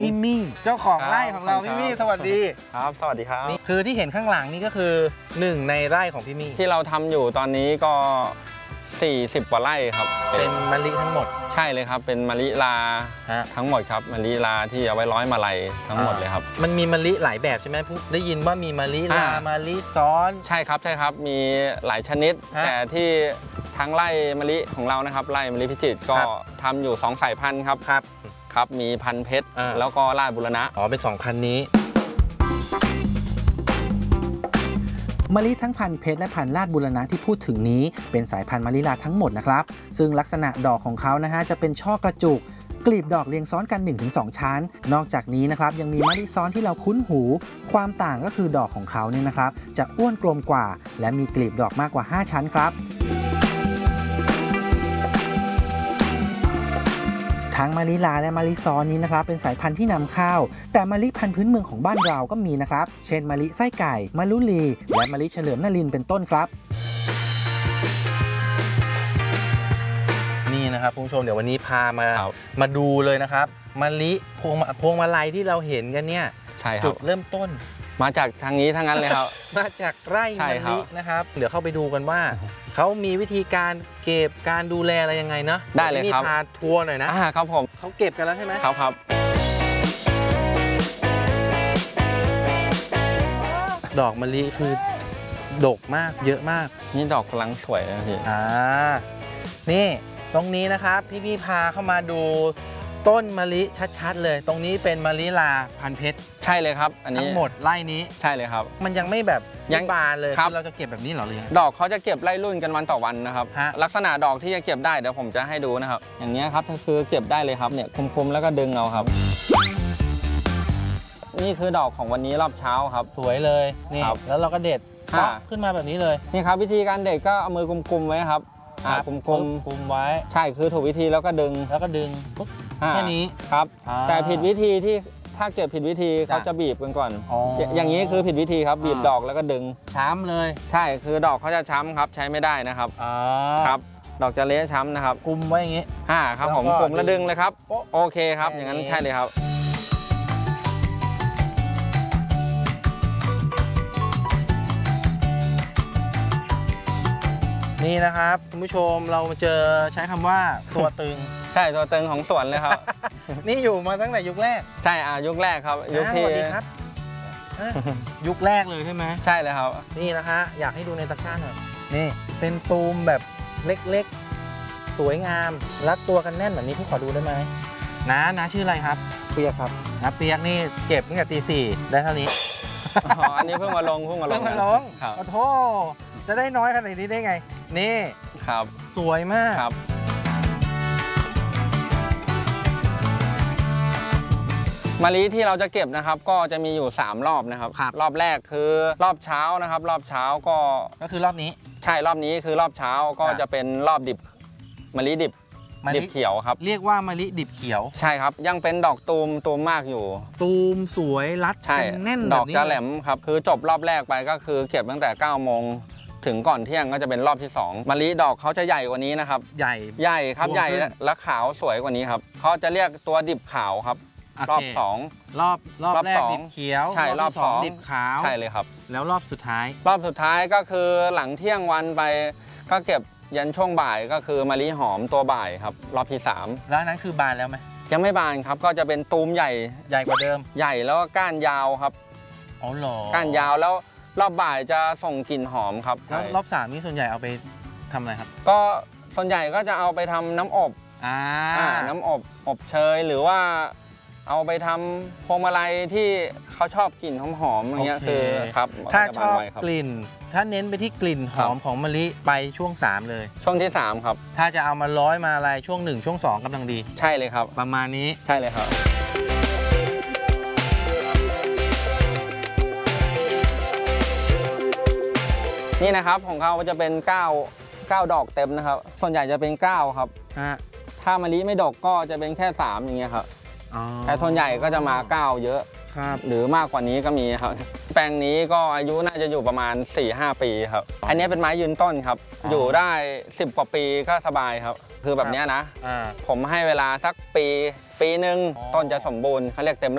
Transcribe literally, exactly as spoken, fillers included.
พี่มี่เจ้าของไร่ของเราพี่มี่สวัสดีครับสวัสดีครับคือที่เห็นข้างหลังนี่ก็คือหนึ่งในไร่ของพี่มี่ที่เราทำอยู่ตอนนี้ก็สี่สิบกว่าไร่ครับเป็นมะลิทั้งหมดใช่เลยครับเป็นมะลิลาทั้งหมดครับมะลิลาที่เอาไว้ร้อยมะลัยทั้งหมดเลยครับมันมีมะลิหลายแบบใช่ไหมได้ยินว่ามีมะลิลามะลิซ้อนใช่ครับใช่ครับมีหลายชนิดแต่ที่ทั้งไร่มะลิของเรานะครับไร่มะลิพิจิตรก็ทำอยู่สองสายพันธุ์ครับครับครับมีพันธุ์เพชรแล้วก็ราชบุรณะอ๋อเป็นสองพันธุ์นี้มะลิทั้งพันธุ์เพชรและพันธุ์ราชบุรณะที่พูดถึงนี้เป็นสายพันธุ์มะลิลาทั้งหมดนะครับซึ่งลักษณะดอกของเขานะฮะจะเป็นช่อกระจุกกลีบดอกเรียงซ้อนกัน หนึ่งถึงสอง ชั้นนอกจากนี้นะครับยังมีมะลิซ้อนที่เราคุ้นหูความต่างก็คือดอกของเขาเนี่ยนะครับจะอ้วนกลมกว่าและมีกลีบดอกมากกว่าห้าชั้นครับทั้งมะลิลาและมะลิซ้อนนี้นะครับเป็นสายพันธุ์ที่นำเข้าแต่มะลิพันธุ์พื้นเมืองของบ้านเราก็มีนะครับเช่นมะลิไส้ไก่มะลุลีและมะลิเฉลิมนรินทร์เป็นต้นครับนี่นะครับคุณผู้ชมเดี๋ยววันนี้พามามาดูเลยนะครับมะลิพวงพวงมาลัยที่เราเห็นกันเนี่ยใช่ครับจุดเริ่มต้นมาจากทางนี้ทั้งนั้นเลยครับมาจากไร่มะลินะครับเดี๋ยวเข้าไปดูกันว่าเขามีวิธีการเก็บการดูแลอะไรยังไงเนาะได้เลยครับพาทัวร์หน่อยนะอ่าครับผมเขาเก็บกันแล้วใช่ไหมครับครับดอกมะลิคือดกมากเยอะมากนี่ดอกกำลังสวยนะพี่อ่านี่ตรงนี้นะครับพี่พี่พาเข้ามาดูต้นมะลิชัดๆเลยตรงนี้เป็นมะลิลาพันเพชรใช่เลยครับอันนี้ทั้งหมดไร่นี้ใช่เลยครับมันยังไม่แบบยังบานเลยคือเราจะเก็บแบบนี้เหรอหรือยังดอกเขาจะเก็บไล่รุ่นกันวันต่อวันนะครับลักษณะดอกที่จะเก็บได้เดี๋ยวผมจะให้ดูนะครับอย่างนี้ครับคือเก็บได้เลยครับเนี่ยคมๆแล้วก็ดึงเอาครับนี่คือดอกของวันนี้รอบเช้าครับสวยเลยนี่แล้วเราก็เด็ดขึ้นมาแบบนี้เลยนี่ครับวิธีการเด็ดก็เอามือกลมๆไว้ครับอ่ากลมๆกลมไว้ใช่คือถูกวิธีแล้วก็ดึงแล้วก็ดึงปุ๊บแค่นี้ครับแต่ผิดวิธีที่ถ้าเก็บผิดวิธีเขาจะบีบกันก่อนอย่างนี้คือผิดวิธีครับบีบดอกแล้วก็ดึงช้ำเลยใช่คือดอกเขาจะช้ำครับใช้ไม่ได้นะครับครับดอกจะเละช้ำนะครับกุมไว้อย่างนี้อ่าครับผมกลมแล้วดึงเลยครับโอเคครับอย่างนั้นใช่เลยครับนี่นะครับคุณผู้ชมเราเจอใช้คำว่าตัวตึงใช่ตัวตึงของสวนเลยครับนี่อยู่มาตั้งแต่ยุคแรกใช่อ่ายุคแรกครับยุคที่สวัสดีครับยุคแรกเลยใช่ไหมใช่เลยครับนี่นะคะอยากให้ดูในตะกร้าหน่อยนี่เป็นตูมแบบเล็กๆสวยงามรัดตัวกันแน่นแบบนี้พี่ขอดูได้ไหมน้าน้าชื่ออะไรครับเปียกครับน้าเปียกนี่เก็บตั้งแต่ตีสี่ได้เท่านี้อ๋ออันนี้เพิ่งมาลงเพิ่งมาลงเพิ่งมาลงครับโอ้โหจะได้น้อยขนาดนี้ได้ไงนี่ครับสวยมากครับมะลิที่เราจะเก็บนะครับก็จะมีอยู่สามรอบนะครับรอบแรกคือรอบเช้านะครับรอบเช้าก็ก็คือรอบนี้ใช่รอบนี้คือรอบเช้าก็จะเป็นรอบดิบมะลิดิบดิบเขียวครับเรียกว่ามะลิดิบเขียวใช่ครับยังเป็นดอกตูมตูมมากอยู่ตูมสวยรัดแน่นดอกจะแหลมครับคือจบรอบแรกไปก็คือเก็บตั้งแต่เก้าโมงถึงก่อนเที่ยงก็จะเป็นรอบที่สองมะลิดอกเขาจะใหญ่กว่านี้นะครับใหญ่ใหญ่ครับใหญ่และขาวสวยกว่านี้ครับเขาจะเรียกตัวดิบขาวครับรอบสองรอบรอบแรกดิบเขียวใช่รอบสองดิบขาวใช่เลยครับแล้วรอบสุดท้ายรอบสุดท้ายก็คือหลังเที่ยงวันไปก็เก็บยันช่วงบ่ายก็คือมะลิหอมตัวบ่ายครับรอบที่สามแล้วนั้นคือบานแล้วไหมยังไม่บานครับก็จะเป็นตูมใหญ่ใหญ่กว่าเดิมใหญ่แล้วก็ก้านยาวครับอ๋อเหรอก้านยาวแล้วรอบบ่ายจะส่งกลิ่นหอมครับแล้วรอบสามนี่ส่วนใหญ่เอาไปทำอะไรครับก็ส่วนใหญ่ก็จะเอาไปทำน้ำอบอ่าน้ำอบอบเชยหรือว่าเอาไปทำพวงมาลัยที่เขาชอบกลิ่นหอมๆอย่างเงี้ยคือครับถ้าชอบกลิ่นถ้าเน้นไปที่กลิ่นหอมของมะลิไปช่วงสามเลยช่วงที่สามครับถ้าจะเอามาร้อยมาอะไรช่วงหนึ่งช่วงสองกำลังดีใช่เลยครับประมาณนี้ใช่เลยครับนี่นะครับของเขาจะเป็นเก้า เก้าดอกเต็มนะครับส่วนใหญ่จะเป็นเก้าครับถ้ามะลิไม่ดกก็จะเป็นแค่สามอย่างเงี้ยครับแต่ส่วนใหญ่ก็จะมาเก้าเยอะหรือมากกว่านี้ก็มีครับแปลงนี้ก็อายุน่าจะอยู่ประมาณ สี่ห้า ปีครับอันนี้เป็นไม้ยืนต้นครับอยู่ได้สิบกว่าปีก็สบายครับคือแบบนี้นะผมให้เวลาสักปีปีหนึ่งต้นจะสมบูรณ์เขาเรียกเต็ม